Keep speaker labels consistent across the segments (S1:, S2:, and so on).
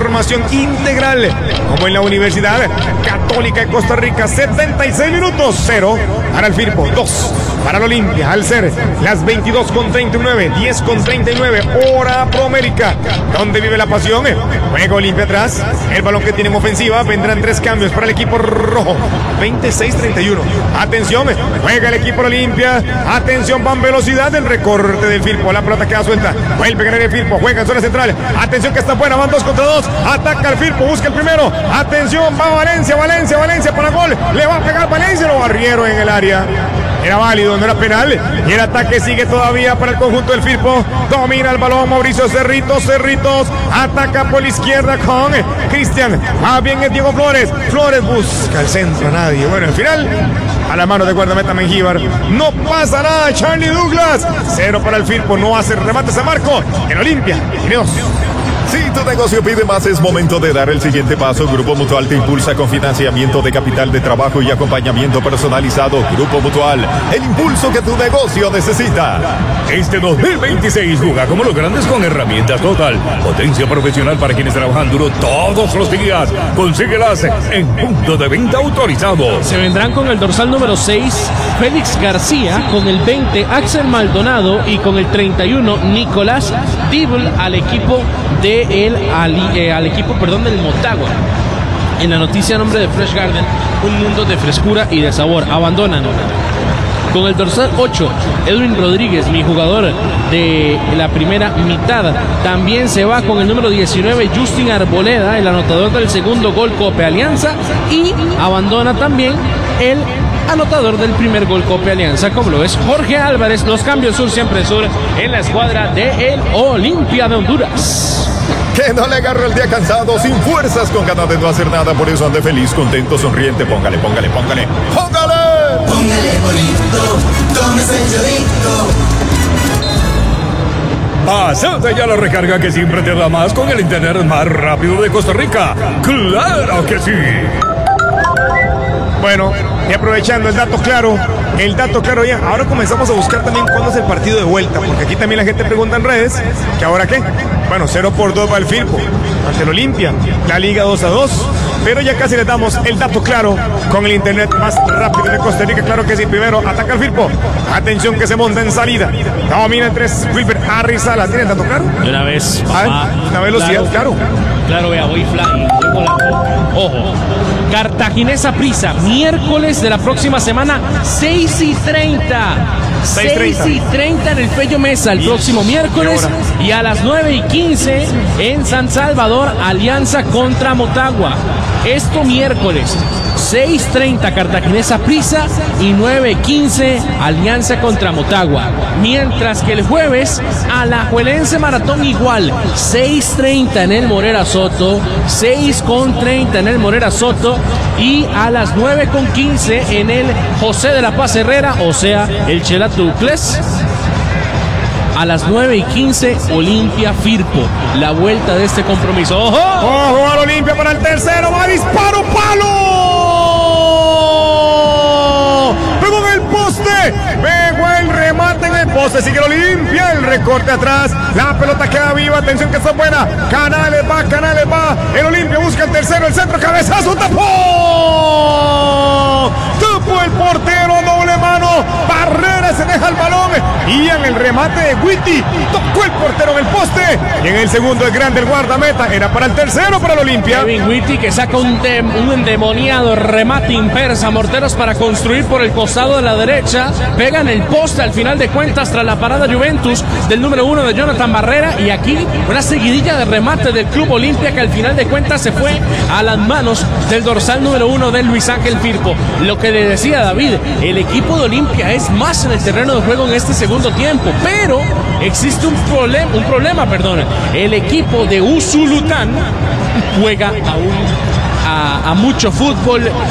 S1: formación integral, como en la Universidad Católica de Costa Rica. 76 minutos, 0 para el Firpo, 2 para el Olimpia, al ser las 22:39, 10:39, hora Proamérica, donde vive la pasión. Juega Olimpia atrás, el balón que tienen ofensiva, vendrán 3 cambios para el equipo rojo, 26-31, atención, juega el equipo Olimpia, atención, van velocidad, el recorte del Firpo, la pelota queda suelta, vuelve a ganar el Firpo, juega en zona central, atención que está buena, van 2 contra 2, ataca el Firpo, busca el primero, atención, va Valencia para gol, le va a pegar Valencia, lo barrieron en el área. Era válido, no era penal. Y el ataque sigue todavía para el conjunto del Firpo. Domina el balón Mauricio Cerritos. Ataca por la izquierda con Cristian. Más bien es Diego Flores. Flores busca el centro a nadie. Bueno, al final, a la mano de guardameta Mengíbar. No pasa nada, Charlie Douglas. 0 para el Firpo. No hace remates a marco. En Olimpia. Dios.
S2: Si tu negocio pide más, es momento de dar el siguiente paso. Grupo Mutual te impulsa con financiamiento de capital de trabajo y acompañamiento personalizado. Grupo Mutual, el impulso que tu negocio necesita.
S3: Este 2026 juega como los grandes con herramientas Total. Potencia profesional para quienes trabajan duro todos los días. Consíguelas en punto de venta autorizado.
S4: Se vendrán con el dorsal número 6, Félix García, con el 20, Axel Maldonado, y con el 31, Nicolás Dibble al equipo del Motagua. En la noticia a nombre de Fresh Garden, un mundo de frescura y de sabor. Abandonan con el dorsal 8, Edwin Rodríguez, mi jugador de la primera mitad. También se va con el número 19, Justin Arboleda, el anotador del segundo gol Cope Alianza. Y abandona también el anotador del primer gol Cope Alianza, como lo es Jorge Álvarez. Los cambios sur siempre sur en la escuadra de el Olimpia de Honduras.
S2: Que no le agarre el día cansado, sin fuerzas, con ganas de no hacer nada. Por eso ande feliz, contento, sonriente. Póngale.
S5: Póngale bonito, tómese el chorito.
S3: Pásate ya la recarga que siempre te da más con el internet más rápido de Costa Rica. ¡Claro que sí!
S1: Bueno, y aprovechando el dato claro ya, ahora comenzamos a buscar también cuándo es el partido de vuelta, porque aquí también la gente pregunta en redes, ¿que ahora qué? Bueno, 0-2 va el Firpo ante el Olimpia, la Liga 2-2, pero ya casi le damos el dato claro con el internet más rápido de Costa Rica. Claro que sí, primero ataca el Firpo, atención que se monta en salida, domina el 3, Wilber Arrizala, ¿tiene el dato claro?
S4: De una vez,
S1: una velocidad, claro,
S4: vea, voy fly, voy volando. Ojo, Cartaginesa Prisa, miércoles de la próxima semana, 6:30. 6:30 en el Fello Mesa el próximo miércoles, y a las 9:15 en San Salvador, Alianza contra Motagua. Esto miércoles 6:30 Cartaginesa Prisa y 9:15 Alianza contra Motagua. Mientras que el jueves Alajuelense Maratón igual, 6:30 en el Morera Soto, 6:30 en el Morera Soto, y a las 9:15 en el José de la Paz Herrera, o sea, el Chela Tucles. A las 9:15 Olimpia Firpo, la vuelta de este compromiso. ¡Ojo!
S1: ¡Ojo al Olimpia para el tercero! ¡Va disparo, palo! ¡Pegó en el poste! ¡Pegó el remate en el poste! Sigue el Olimpia, el recorte atrás, la pelota queda viva, atención que está buena, Canales va, el Olimpia busca el tercero, el centro, cabezazo, tapó el portero, doble mano, Barrera se deja el balón, y en el remate de Witty tocó el portero en el poste, y en el segundo el grande, el guardameta, era para el tercero para el Olimpia.
S4: Kevin Witty, que saca un endemoniado remate impersa, morteros para construir por el costado de la derecha, pega en el poste al final de cuentas tras la parada Juventus del número 1 de Jonathan Barrera, y aquí una seguidilla de remate del Club Olimpia que al final de cuentas se fue a las manos del dorsal número 1 de Luis Ángel Firpo. Lo que le decía David, el equipo de Olimpia es más en el terreno de juego en este segundo tiempo, pero existe un problema. El equipo de Usulután juega a mucho fútbol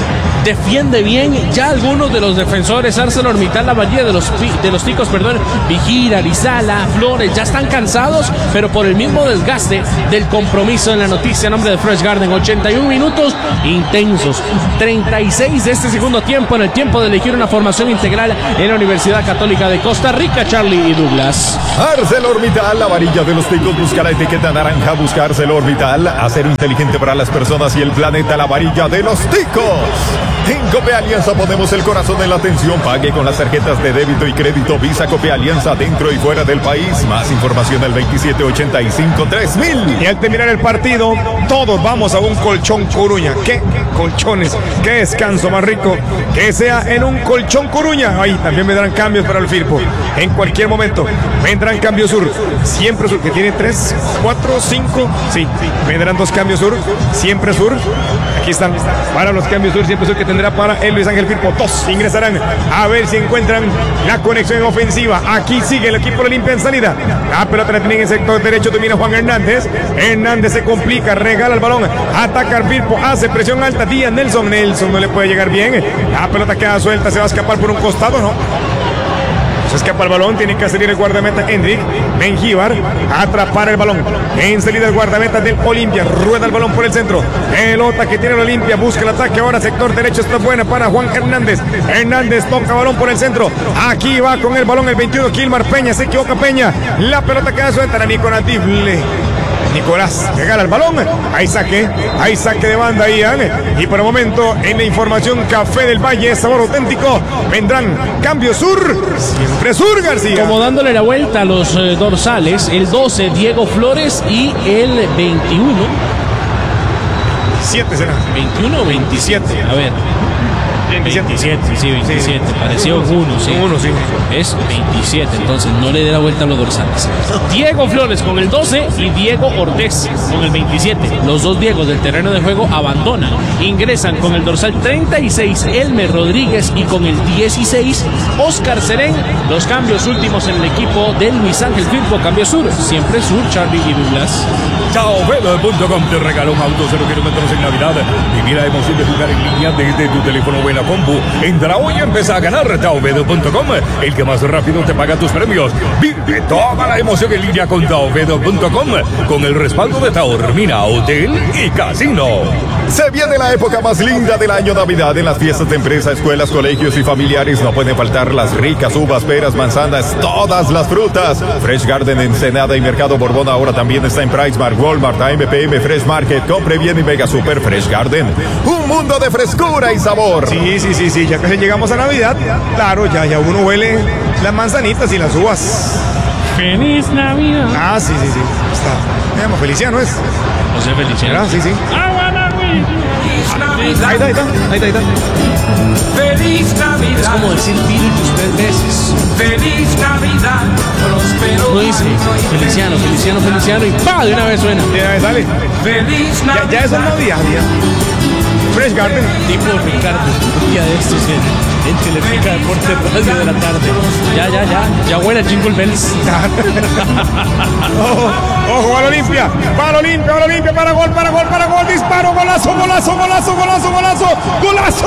S4: defiende bien. Ya algunos de los defensores, ArcelorMittal, la mayoría de los ticos, Vigir, Arizala, Flores, ya están cansados, pero por el mismo desgaste del compromiso en la noticia a nombre de Fresh Garden. 81 minutos intensos, 36 de este segundo tiempo, en el tiempo de elegir una formación integral en la Universidad Católica de Costa Rica. Charlie y Douglas.
S2: ArcelorMittal, la varilla de los ticos, busca la etiqueta naranja, busca ArcelorMittal, acero inteligente para las personas y el planeta, la varilla de los ticos. En Cope Alianza ponemos el corazón en la atención. Pague con las tarjetas de débito y crédito Visa Cope Alianza dentro y fuera del país. Más información al 2785-3000.
S1: Y al terminar el partido, todos vamos a un colchón Coruña. ¿Qué colchones? ¿Qué descanso más rico? Que sea en un colchón Coruña. Ahí también vendrán cambios para el Firpo. En cualquier momento vendrán cambios sur. Siempre sur, que tiene 3, 4, 5. Sí, vendrán 2 cambios sur. Siempre sur. Aquí están para los cambios sur. Siempre sur que tendrá para el Luis Ángel Firpo. 2 ingresarán a ver si encuentran la conexión ofensiva. Aquí sigue el equipo de Olimpia en salida. La pelota la tiene en el sector derecho. Domina Juan Hernández. Hernández se complica, regala el balón. Ataca al Firpo. Hace presión alta. Díaz Nelson. Nelson no le puede llegar bien. La pelota queda suelta. Se va a escapar por un costado, ¿no? Se escapa el balón, tiene que salir el guardameta Hendrik Mengíbar, atrapar el balón. En salida el guardameta del Olimpia, rueda el balón por el centro. Pelota que tiene el Olimpia, busca el ataque ahora, sector derecho, está buena para Juan Hernández. Hernández toca balón por el centro. Aquí va con el balón el 21, Kilmar Peña, se equivoca Peña. La pelota queda suelta, Nicolás Tifle. Nicolás regala el balón, hay saque de banda ahí, y por el momento en la información Café del Valle, sabor auténtico, vendrán cambio sur, siempre sur, García.
S4: Como dándole la vuelta a los dorsales, el 12 Diego Flores y el 21.
S1: 7 será.
S4: 21 o 27, a ver. 27, sí, 27. Sí. Pareció uno, sí.
S1: Uno, sí.
S4: Es 27, entonces no le dé la vuelta a los dorsales. Diego Flores con el 12 y Diego Ortiz con el 27. Los dos Diegos del terreno de juego abandonan. Ingresan con el dorsal 36 Elmer Rodríguez y con el 16 Oscar Serén. Los cambios últimos en el equipo del Luis Ángel Firpo. Cambio sur, siempre sur, Charlie y Douglas.
S3: Taovedo.com te regala un auto 0 kilómetros en Navidad. Viví la emoción de jugar en línea desde tu teléfono o en la compu. Entra hoy y empieza a ganar. Taovedo.com, el que más rápido te paga tus premios. Vive toda la emoción en línea con Taovedo.com, con el respaldo de Taormina Hotel y Casino.
S2: Se viene la época más linda del año, Navidad. En las fiestas de empresa, escuelas, colegios y familiares no pueden faltar las ricas uvas, peras, manzanas, todas las frutas. Fresh Garden, Ensenada y Mercado Borbón ahora también está en PriceMart, Walmart, AMPM, Fresh Market. Compre bien y Mega Super Fresh Garden. Un mundo de frescura y sabor.
S1: Sí, ya casi llegamos a Navidad. Claro, ya uno huele las manzanitas y las uvas.
S4: ¡Feliz Navidad!
S1: Ah, sí. Está. Me llamo Feliciano, ¿es?
S4: José Feliciano.
S1: Ah, sí. Ahí está.
S5: Feliz Navidad.
S4: Es como decir Beatles 3 veces.
S5: Feliz Navidad. Próspero.
S4: No dice Feliciano y ¡pa! De una vez suena.
S1: Ya sale.
S5: Feliz Navidad.
S1: Ya eso es Navidad, ya. Fresh Garden.
S4: Tipo Ricardo, un día de estos en Telepica Deporte Radio de la tarde. Ya huele a Jingle Bells.
S1: Ojo al Olimpia, para gol, disparo, golazo,